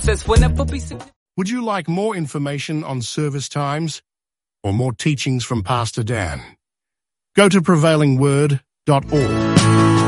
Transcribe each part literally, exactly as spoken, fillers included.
success will never be success. Would you like more information on service times or more teachings from Pastor Dan? Go to prevailing word dot org.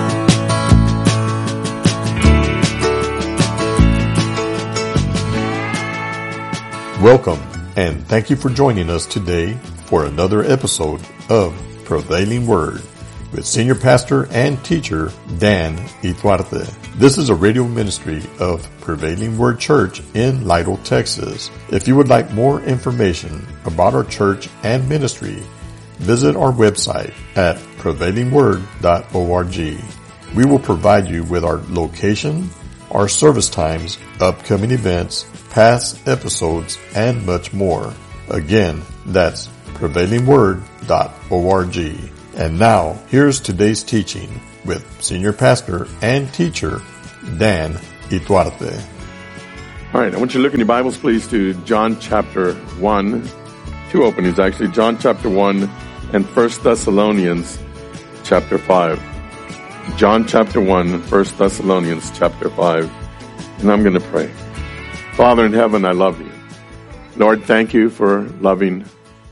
Welcome, and thank you for joining us today for another episode of Prevailing Word with Senior Pastor and Teacher Dan Ituarte. This is a radio ministry of Prevailing Word Church in Lytle, Texas. If you would like more information about our church and ministry, visit our website at prevailing word dot org. We will provide you with our location, our service times, upcoming events, past episodes, and much more. Again, that's prevailing word dot org. And now, here's today's teaching with Senior Pastor and Teacher Dan Ituarte. All right, I want you to look in your Bibles, please, to John chapter one. Two openings, actually. John chapter one and First Thessalonians chapter five. John chapter one, First Thessalonians chapter five. And I'm going to pray. Father in heaven, I love you. Lord, thank you for loving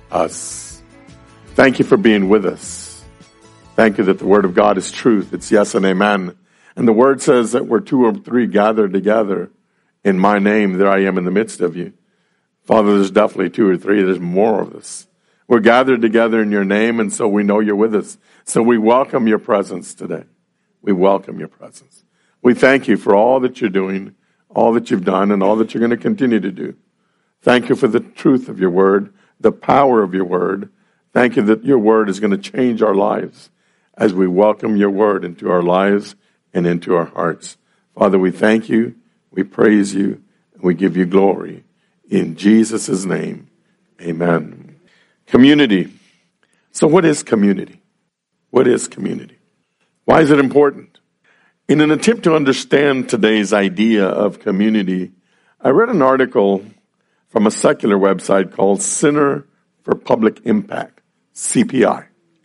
us. Thank you for being with us. Thank you that the Word of God is truth. It's yes and amen. And the Word says that where two or three gather together in my name, there I am in the midst of you. Father, there's definitely two or three. There's more of us. We're gathered together in your name, and so we know you're with us. So we welcome your presence today. We welcome your presence. We thank you for all that you're doing, all that you've done, and all that you're going to continue to do. Thank you for the truth of your word, the power of your word. Thank you that your word is going to change our lives as we welcome your word into our lives and into our hearts. Father, we thank you, we praise you, and we give you glory. In Jesus' name, amen. Community. So what is community? What is community? Why is it important? In an attempt to understand today's idea of community, I read an article from a secular website called Center for Public Impact, C P I.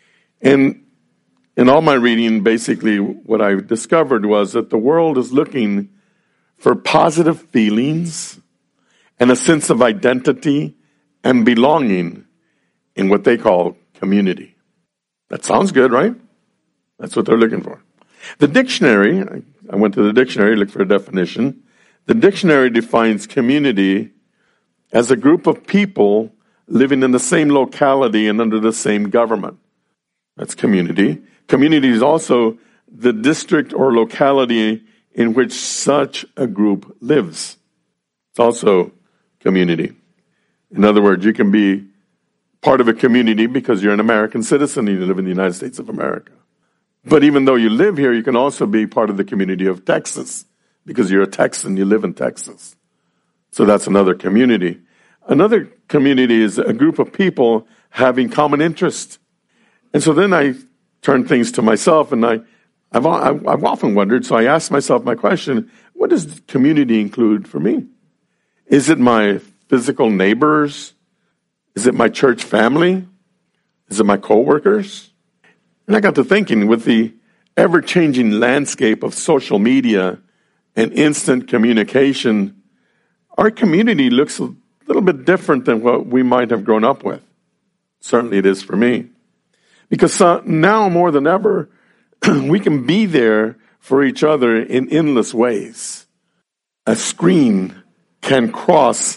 And in all my reading, basically what I discovered was that the world is looking for positive feelings and a sense of identity and belonging in what they call community. That sounds good, right? That's what they're looking for. The dictionary, I went to the dictionary, looked for a definition. The dictionary defines community as a group of people living in the same locality and under the same government. That's community. Community is also the district or locality in which such a group lives. It's also community. In other words, you can be part of a community because you're an American citizen and you live in the United States of America. But even though you live here, you can also be part of the community of Texas because you're a Texan, you live in Texas. So that's another community. Another community is a group of people having common interests. And so then I turn things to myself, and I, I've, I've often wondered, so I asked myself my question, what does community include for me? Is it my physical neighbors? Is it my church family? Is it my coworkers? And I got to thinking, with the ever-changing landscape of social media and instant communication, our community looks a little bit different than what we might have grown up with. Certainly it is for me. Because now more than ever, we can be there for each other in endless ways. A screen can cross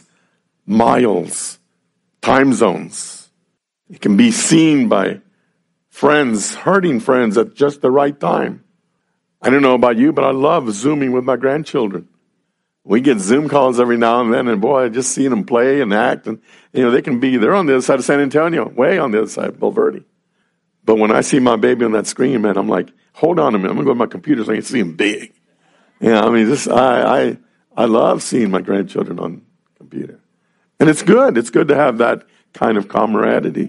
miles, time zones. It can be seen by friends, hurting friends at just the right time. I don't know about you, but I love Zooming with my grandchildren. We get Zoom calls every now and then, and boy, just seeing them play and act, and you know, they can be, they're on the other side of San Antonio, way on the other side of Bulverde. But when I see my baby on that screen, man, I'm like, hold on a minute, I'm going to go to my computer so I can see him big. Yeah, I mean, this, I, I, I love seeing my grandchildren on the computer. And it's good. It's good to have that kind of camaraderie.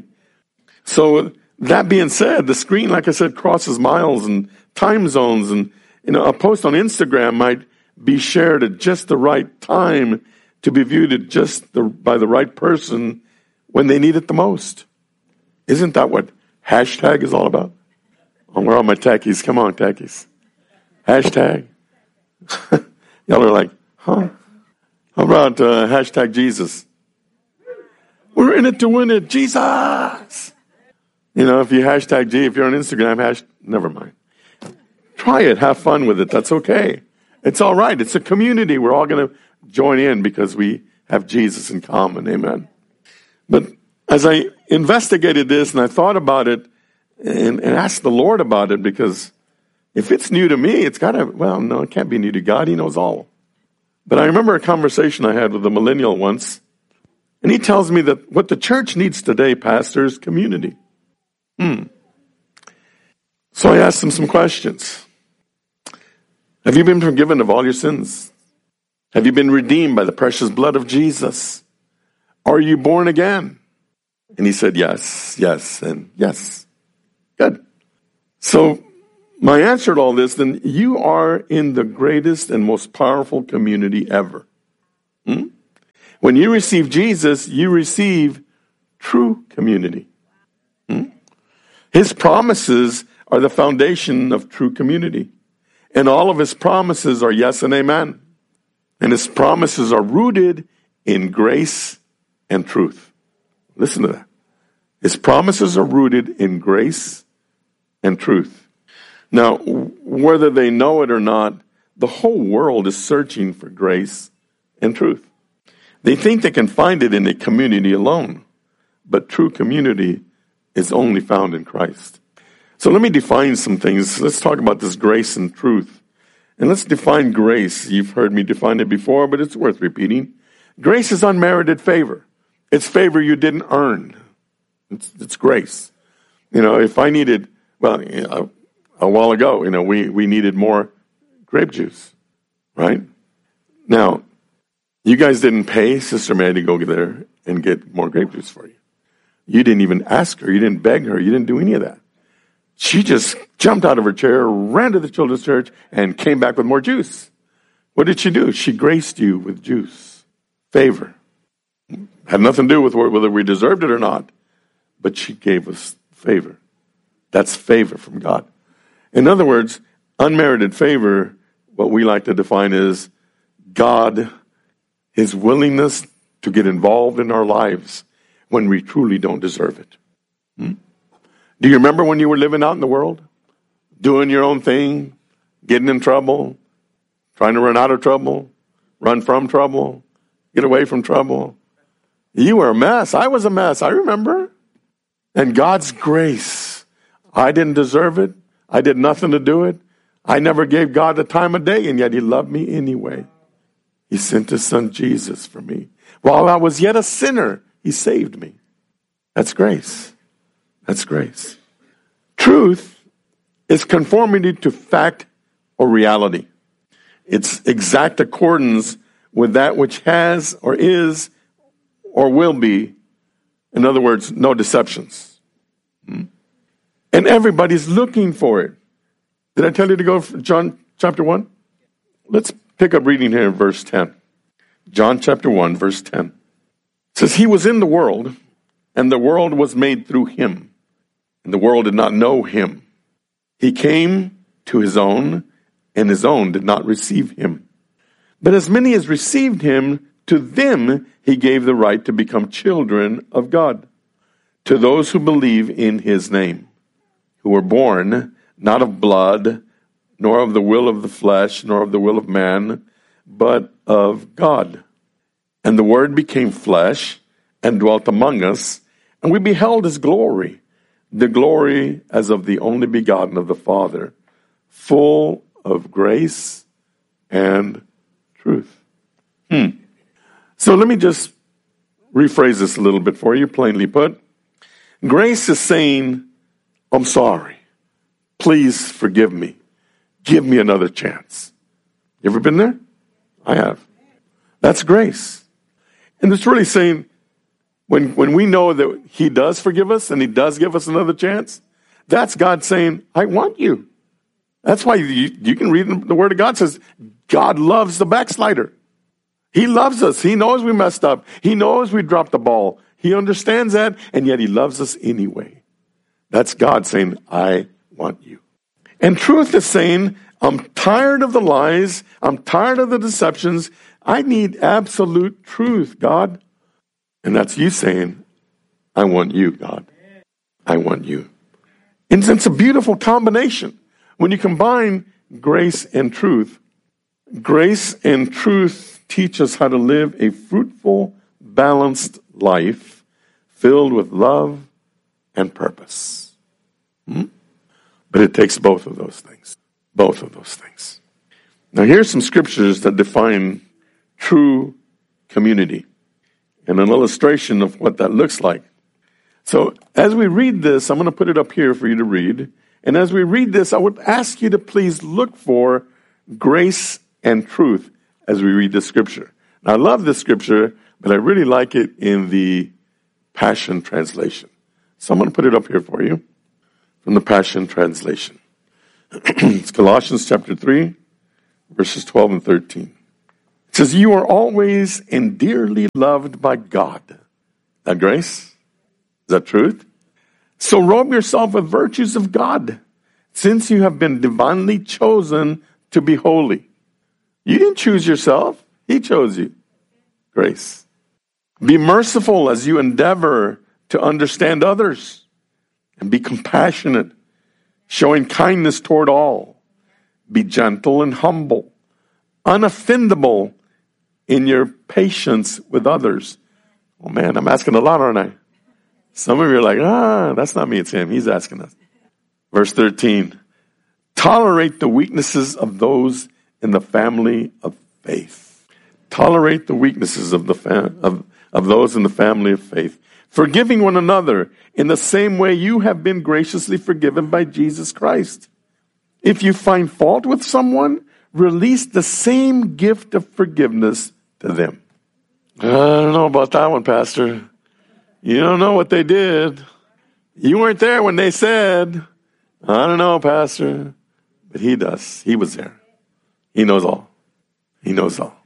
So that being said, the screen, like I said, crosses miles and time zones. And, you know, a post on Instagram might be shared at just the right time to be viewed at just the, by the right person when they need it the most. Isn't that what hashtag is all about? Oh, where are my techies? Come on, techies. Hashtag. Y'all are like, huh? All about uh, hashtag Jesus? We're in it to win it. Jesus. You know, if you hashtag G, if you're on Instagram, hash, never mind. Try it. Have fun with it. That's okay. It's all right. It's a community. We're all going to join in because we have Jesus in common. Amen. But as I investigated this and I thought about it and, and asked the Lord about it, because if it's new to me, it's got to, well, no, it can't be new to God. He knows all. But I remember a conversation I had with a millennial once, and he tells me that what the church needs today, pastor, is community. Hmm. So I asked him some questions. Have you been forgiven of all your sins? Have you been redeemed by the precious blood of Jesus? Are you born again? And he said, yes, yes, and yes. Good. So my answer to all this, then, you are in the greatest and most powerful community ever. Hmm? When you receive Jesus, you receive true community. Hmm? His promises are the foundation of true community. And all of his promises are yes and amen. And his promises are rooted in grace and truth. Listen to that. His promises are rooted in grace and truth. Now, whether they know it or not, the whole world is searching for grace and truth. They think they can find it in a community alone, but true community is only found in Christ. So let me define some things. Let's talk about this grace and truth. And let's define grace. You've heard me define it before, but it's worth repeating. Grace is unmerited favor. It's favor you didn't earn. It's, it's grace. You know, if I needed, well, you know, a while ago, you know, we, we needed more grape juice, right? Now, you guys didn't pay Sister Mary to go there and get more grape juice for you. You didn't even ask her. You didn't beg her. You didn't do any of that. She just jumped out of her chair, ran to the children's church, and came back with more juice. What did she do? She graced you with juice. Favor. Had nothing to do with whether we deserved it or not, but she gave us favor. That's favor from God. In other words, unmerited favor, what we like to define is God, his willingness to get involved in our lives when we truly don't deserve it. Hmm? Do you remember when you were living out in the world? Doing your own thing, getting in trouble, trying to run out of trouble, run from trouble, get away from trouble. You were a mess. I was a mess. I remember. And God's grace. I didn't deserve it. I did nothing to do it. I never gave God the time of day, and yet he loved me anyway. He sent his son Jesus for me. While I was yet a sinner, he saved me. That's grace. That's grace. Truth is conformity to fact or reality. It's exact accordance with that which has or is or will be. In other words, no deceptions. Hmm? And everybody's looking for it. Did I tell you to go to John chapter one? Let's pick up reading here in verse ten. John chapter one, verse ten. It says, he was in the world, and the world was made through him, and the world did not know him. He came to his own, and his own did not receive him. But as many as received him, to them he gave the right to become children of God, to those who believe in his name, who were born not of blood, nor of the will of the flesh, nor of the will of man, but of God. And the Word became flesh and dwelt among us, and we beheld his glory, the glory as of the only begotten of the Father, full of grace and truth. Hmm. So let me just rephrase this a little bit for you, plainly put. Grace is saying, I'm sorry. Please forgive me. Give me another chance. You ever been there? I have. That's grace. And it's really saying, when, when we know that he does forgive us and he does give us another chance, that's God saying, I want you. That's why you, you can read the Word of God. It says, God loves the backslider. He loves us. He knows we messed up. He knows we dropped the ball. He understands that, and yet he loves us anyway. That's God saying, I want you. And truth is saying, I'm tired of the lies. I'm tired of the deceptions. I need absolute truth, God. And that's you saying, I want you, God. I want you. And it's a beautiful combination. When you combine grace and truth, grace and truth teach us how to live a fruitful, balanced life filled with love and purpose. Hmm? But it takes both of those things. Both of those things. Now here's some scriptures that define true community and an illustration of what that looks like. So as we read this, I'm going to put it up here for you to read. And as we read this, I would ask you to please look for grace and truth as we read this scripture. Now, I love this scripture, but I really like it in the Passion Translation. So I'm going to put it up here for you from the Passion Translation. It's Colossians chapter three, verses twelve and thirteen. It says, you are always and dearly loved by God. Is that grace? Is that truth? So robe yourself with virtues of God, since you have been divinely chosen to be holy. You didn't choose yourself. He chose you. Grace. Be merciful as you endeavor to understand others, and be compassionate, showing kindness toward all. Be gentle and humble, unoffendable in your patience with others. Oh man, I'm asking a lot, aren't I? Some of you are like, ah, that's not me, it's him. He's asking us. Verse thirteen, tolerate the weaknesses of those in the family of faith. Tolerate the weaknesses of the fam- of, of those in the family of faith. Forgiving one another in the same way you have been graciously forgiven by Jesus Christ. If you find fault with someone, release the same gift of forgiveness to them. I don't know about that one, Pastor. You don't know what they did. You weren't there when they said, I don't know, Pastor. But he does. He was there. He knows all. He knows all.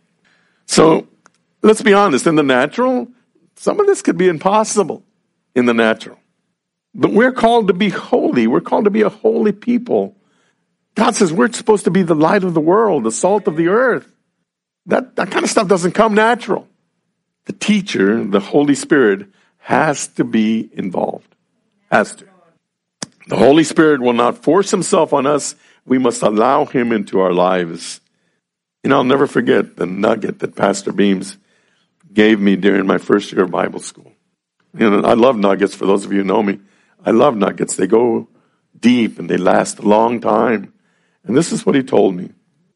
So let's be honest. In the natural, some of this could be impossible in the natural. But we're called to be holy. We're called to be a holy people. God says we're supposed to be the light of the world, the salt of the earth. That, that kind of stuff doesn't come natural. The teacher, the Holy Spirit, has to be involved. Has to. The Holy Spirit will not force himself on us. We must allow him into our lives. And I'll never forget the nugget that Pastor Beams gave me during my first year of Bible school. You know, I love nuggets. For those of you who know me, I love nuggets. They go deep and they last a long time. And this is what he told me.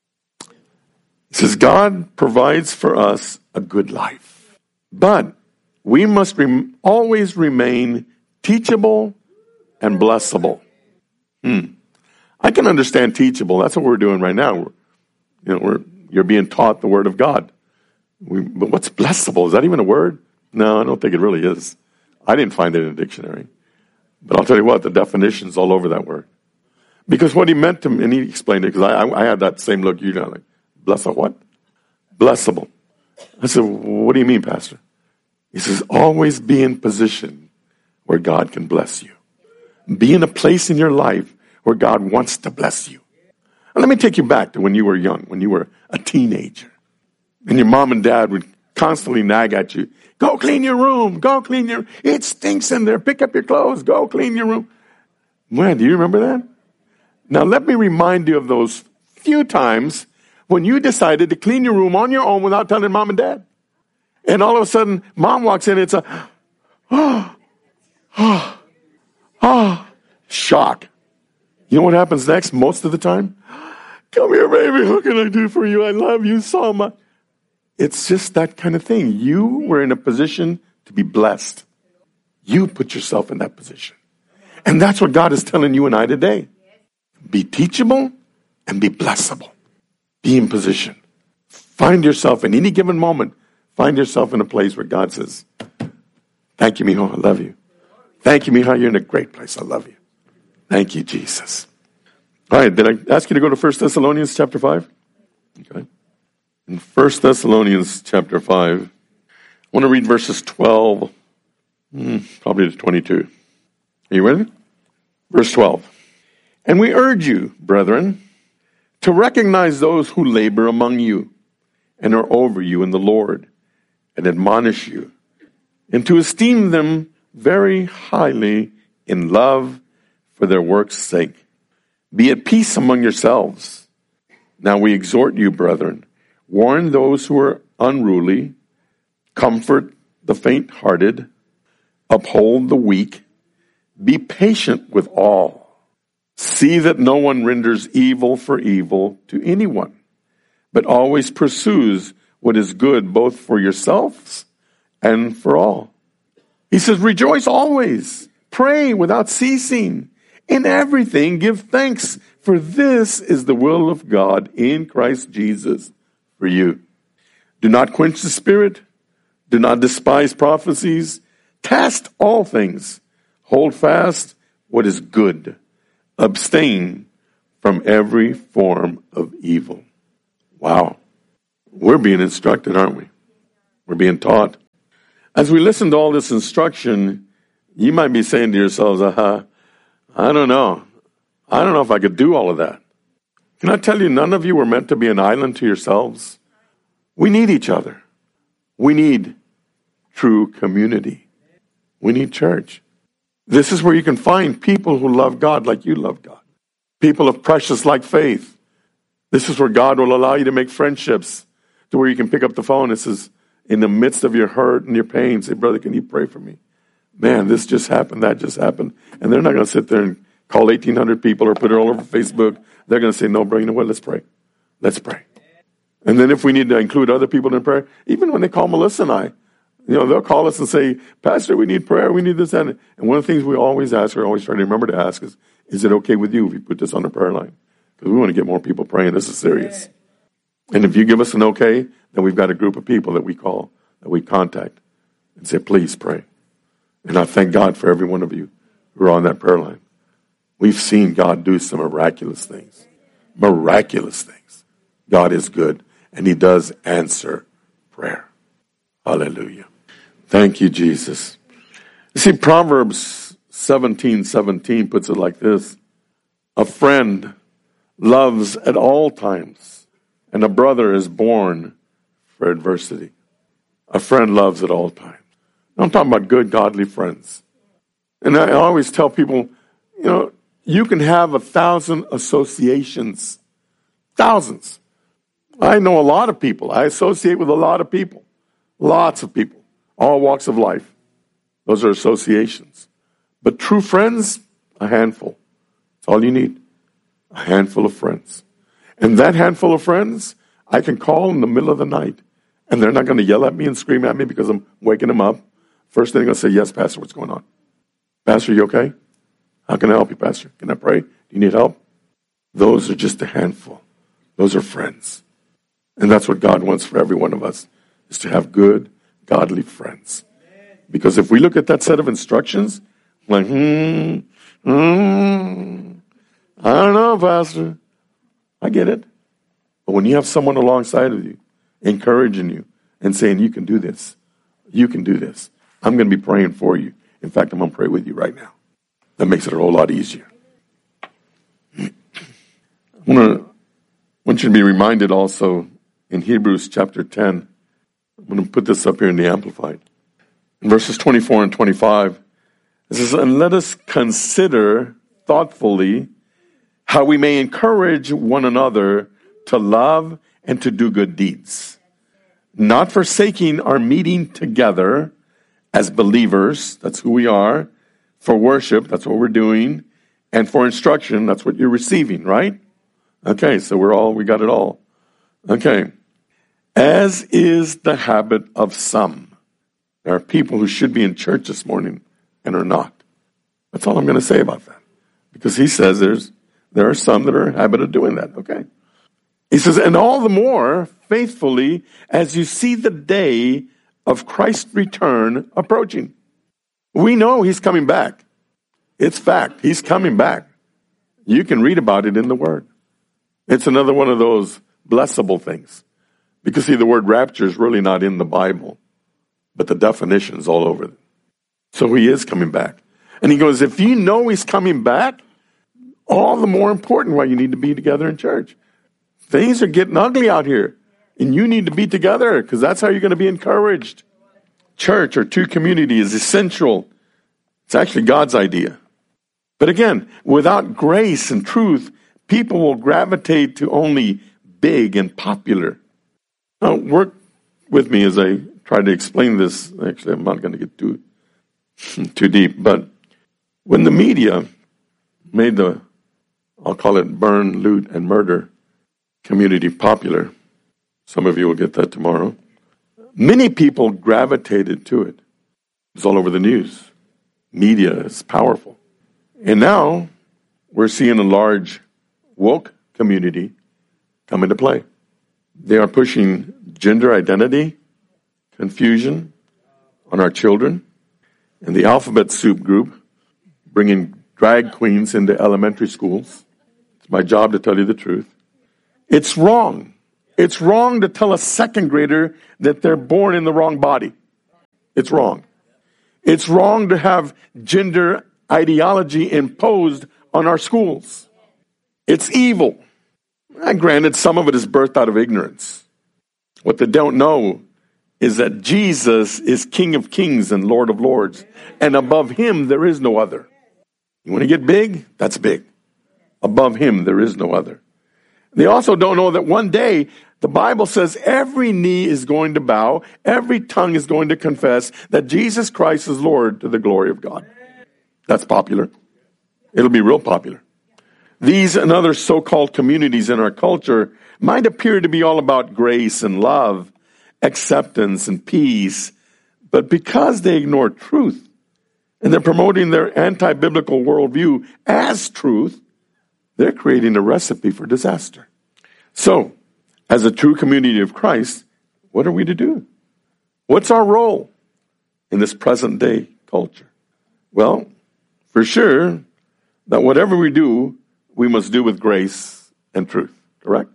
He says, God provides for us a good life, but we must rem- always remain teachable and blessable. Hmm. I can understand teachable. That's what we're doing right now. We're, you know, we're you're being taught the Word of God. We, but what's blessable? Is that even a word? No, I don't think it really is. I didn't find it in a dictionary. But I'll tell you what, the definition's all over that word. Because what he meant to me, and he explained it, because I, I, I had that same look, you know, like, bless a what? Blessable. I said, what do you mean, Pastor? He says, always be in position where God can bless you. Be in a place in your life where God wants to bless you. And let me take you back to when you were young, when you were a teenager. And your mom and dad would constantly nag at you. Go clean your room. Go clean your, it stinks in there. Pick up your clothes. Go clean your room. Man, do you remember that? Now let me remind you of those few times when you decided to clean your room on your own without telling mom and dad. And all of a sudden, mom walks in and it's a, oh, oh, oh, shock. You know what happens next most of the time? Come here, baby. What can I do for you? I love you so much. It's just that kind of thing. You were in a position to be blessed. You put yourself in that position. And that's what God is telling you and I today. Be teachable and be blessable. Be in position. Find yourself in any given moment. Find yourself in a place where God says, thank you, mijo, I love you. Thank you, mijo, you're in a great place. I love you. Thank you, Jesus. All right, did I ask you to go to First Thessalonians chapter five? Okay. In First Thessalonians chapter five, I want to read verses twelve, probably to twenty-two. Are you ready? Verse twelve. And we urge you, brethren, to recognize those who labor among you and are over you in the Lord, and admonish you, and to esteem them very highly in love for their work's sake. Be at peace among yourselves. Now we exhort you, brethren, warn those who are unruly, comfort the faint-hearted, uphold the weak, be patient with all. See that no one renders evil for evil to anyone, but always pursues what is good both for yourselves and for all. He says, rejoice always, pray without ceasing. In everything give thanks, for this is the will of God in Christ Jesus for you. Do not quench the spirit. Do not despise prophecies. Test all things. Hold fast what is good. Abstain from every form of evil. Wow. We're being instructed, aren't we? We're being taught. As we listen to all this instruction, you might be saying to yourselves, uh-huh, I don't know. I don't know if I could do all of that. Can I tell you, none of you were meant to be an island to yourselves. We need each other. We need true community. We need church. This is where you can find people who love God like you love God. People of precious like faith. This is where God will allow you to make friendships to where you can pick up the phone and says, in the midst of your hurt and your pain, say, brother, can you pray for me? Man, this just happened, that just happened. And they're not going to sit there and call eighteen hundred people or put it all over Facebook. They're going to say, no, bro, you know what? Let's pray. Let's pray. And then if we need to include other people in prayer, even when they call Melissa and I, you know, they'll call us and say, Pastor, we need prayer, we need this, and and one of the things we always ask, or always try to remember to ask is, is it okay with you if we put this on the prayer line? Because we want to get more people praying. This is serious. And if you give us an okay, then we've got a group of people that we call, that we contact, and say, please pray. And I thank God for every one of you who are on that prayer line. We've seen God do some miraculous things. Miraculous things. God is good, and he does answer prayer. Hallelujah. Thank you, Jesus. You see, Proverbs seventeen seventeen puts it like this. A friend loves at all times, and a brother is born for adversity. A friend loves at all times. I'm talking about good, godly friends. And I always tell people, you know, you can have a thousand associations. Thousands. I know a lot of people. I associate with a lot of people. Lots of people. All walks of life. Those are associations. But true friends, a handful. That's all you need. A handful of friends. And that handful of friends, I can call in the middle of the night. And they're not going to yell at me and scream at me because I'm waking them up. First thing they're going to say, yes, Pastor, what's going on? Pastor, you okay? How can I help you, Pastor? Can I pray? Do you need help? Those are just a handful. Those are friends. And that's what God wants for every one of us, is to have good, godly friends. Because if we look at that set of instructions, like, hmm, hmm, I don't know, Pastor. I get it. But when you have someone alongside of you, encouraging you and saying, you can do this, you can do this, I'm going to be praying for you. In fact, I'm going to pray with you right now. That makes it a whole lot easier. I want, to, want you to be reminded also in Hebrews chapter ten. I'm going to put this up here in the Amplified. In verses twenty-four and twenty-five, it says, and let us consider thoughtfully how we may encourage one another to love and to do good deeds, not forsaking our meeting together as believers, that's who we are, for worship, that's what we're doing, and for instruction, that's what you're receiving, right? Okay, so we're all, we got it all. Okay. As is the habit of some. There are people who should be in church this morning and are not. That's all I'm going to say about that. Because he says there's there are some that are in the habit of doing that, okay? He says, and all the more faithfully as you see the day of Christ's return approaching. We know he's coming back. It's fact. He's coming back. You can read about it in the Word. It's another one of those blessable things. Because, see, the word rapture is really not in the Bible, but the definition's all over it. So he is coming back. And he goes, if you know he's coming back, all the more important why you need to be together in church. Things are getting ugly out here. And you need to be together because that's how you're going to be encouraged. Church or two community is essential. It's actually God's idea. But again, without grace and truth, people will gravitate to only big and popular. Now, work with me as I try to explain this. Actually, I'm not going to get too, too deep. But when the media made the, I'll call it burn, loot, and murder community popular, some of you will get that tomorrow, many people gravitated to it. It's all over the news. Media is powerful. And now we're seeing a large woke community come into play. They are pushing gender identity, confusion on our children, and the alphabet soup group bringing drag queens into elementary schools. It's my job to tell you the truth. It's wrong. It's wrong to tell a second grader that they're born in the wrong body. It's wrong. It's wrong to have gender ideology imposed on our schools. It's evil. And granted, some of it is birthed out of ignorance. What they don't know is that Jesus is King of Kings and Lord of Lords. And above him, there is no other. You want to get big? That's big. Above him, there is no other. They also don't know that one day, the Bible says every knee is going to bow, every tongue is going to confess that Jesus Christ is Lord to the glory of God. That's popular. It'll be real popular. These and other so-called communities in our culture might appear to be all about grace and love, acceptance and peace, but because they ignore truth and they're promoting their anti-biblical worldview as truth, they're creating a recipe for disaster. So, as a true community of Christ, what are we to do? What's our role in this present day culture? Well, for sure, that whatever we do, we must do with grace and truth, correct?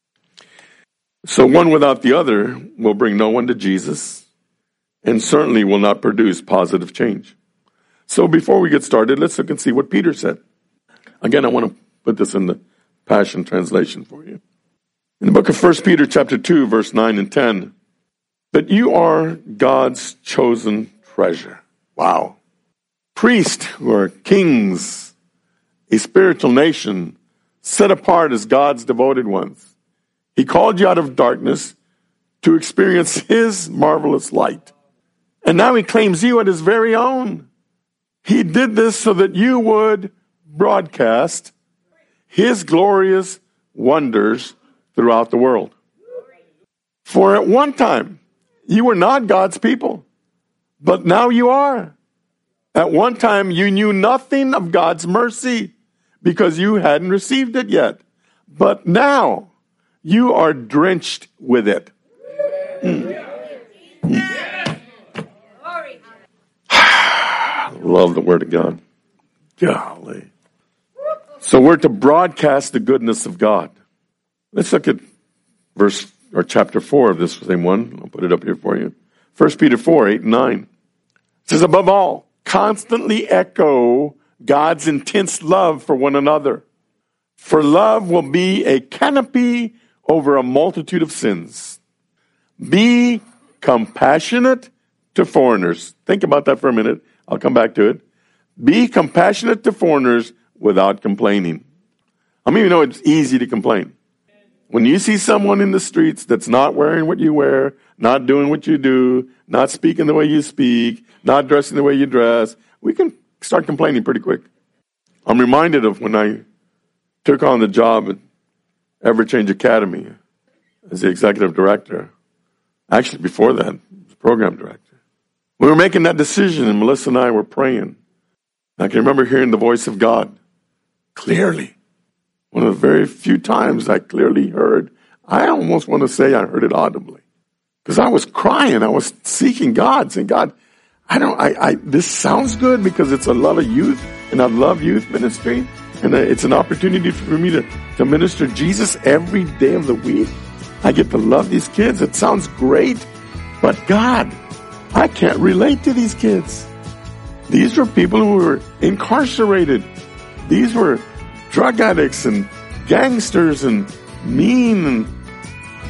So one without the other will bring no one to Jesus and certainly will not produce positive change. So before we get started, let's look and see what Peter said. Again, I want to put this in the Passion Translation for you. In the book of First Peter chapter two, verse nine and ten, but you are God's chosen treasure. Wow. Priests who are kings, a spiritual nation, set apart as God's devoted ones. He called you out of darkness to experience his marvelous light. And now he claims you as his very own. He did this so that you would broadcast his glorious wonders throughout the world. For at one time, you were not God's people, but now you are. At one time, you knew nothing of God's mercy because you hadn't received it yet. But now, you are drenched with it. Mm. Mm. Love the Word of God. Golly. So we're to broadcast the goodness of God. Let's look at verse or chapter four of this same one. I'll put it up here for you. First Peter four, eight and nine. It says, above all, constantly echo God's intense love for one another. For love will be a canopy over a multitude of sins. Be compassionate to foreigners. Think about that for a minute. I'll come back to it. Be compassionate to foreigners without complaining. How many of you know it's easy to complain? When you see someone in the streets that's not wearing what you wear, not doing what you do, not speaking the way you speak, not dressing the way you dress, we can start complaining pretty quick. I'm reminded of when I took on the job at Everchange Academy as the executive director. Actually, before that, I was program director. We were making that decision, and Melissa and I were praying. I can remember hearing the voice of God clearly. One of the very few times I clearly heard, I almost want to say I heard it audibly. Because I was crying, I was seeking God, saying, God, I don't, I, I, this sounds good because it's a lot of youth, and I love youth ministry, and it's an opportunity for me to, to minister Jesus every day of the week. I get to love these kids. It sounds great, but God, I can't relate to these kids. These were people who were incarcerated. These were drug addicts and gangsters and mean and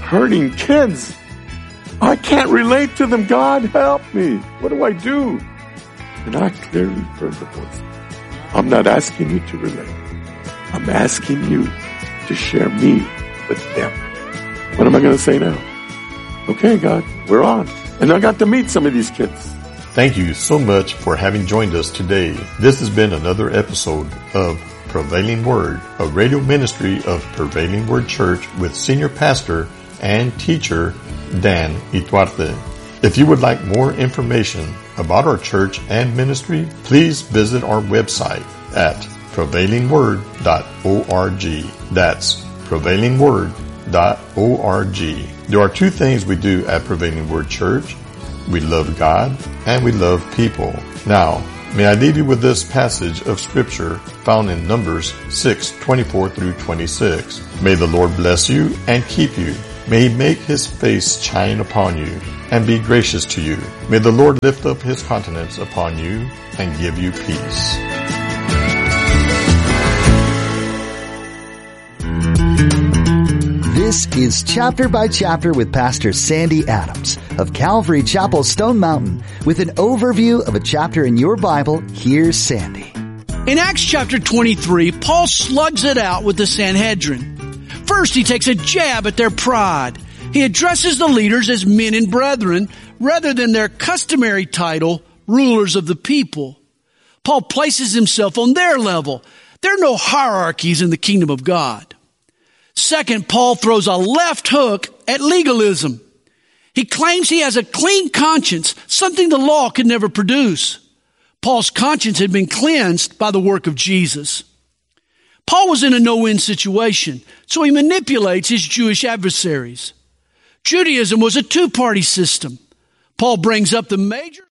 hurting kids. I can't relate to them. God, help me. What do I do? And I clearly heard the voice. I'm not asking you to relate. I'm asking you to share me with them. What am I going to say now? Okay, God, we're on. And I got to meet some of these kids. Thank you so much for having joined us today. This has been another episode of Prevailing Word, a radio ministry of Prevailing Word Church with senior pastor and teacher Dan Ituarte. If you would like more information about our church and ministry, please visit our website at prevailing word dot org. That's prevailing word dot org. There are two things we do at Prevailing Word Church. We love God and we love people. Now, may I leave you with this passage of Scripture found in Numbers six twenty-four through twenty-six. May the Lord bless you and keep you. May He make His face shine upon you and be gracious to you. May the Lord lift up His countenance upon you and give you peace. This is Chapter by Chapter with Pastor Sandy Adams of Calvary Chapel, Stone Mountain. With an overview of a chapter in your Bible, here's Sandy. In Acts chapter twenty-three, Paul slugs it out with the Sanhedrin. First, he takes a jab at their pride. He addresses the leaders as men and brethren rather than their customary title, rulers of the people. Paul places himself on their level. There are no hierarchies in the kingdom of God. Second, Paul throws a left hook at legalism. He claims he has a clean conscience, something the law could never produce. Paul's conscience had been cleansed by the work of Jesus. Paul was in a no-win situation, so he manipulates his Jewish adversaries. Judaism was a two-party system. Paul brings up the major